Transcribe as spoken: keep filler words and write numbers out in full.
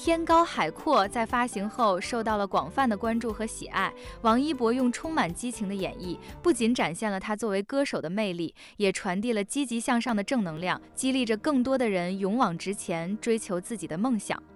天高海阔在发行后受到了广泛的关注和喜爱。王一博用充满激情的演绎，不仅展现了他作为歌手的魅力，也传递了积极向上的正能量，激励着更多的人勇往直前，追求自己的梦想。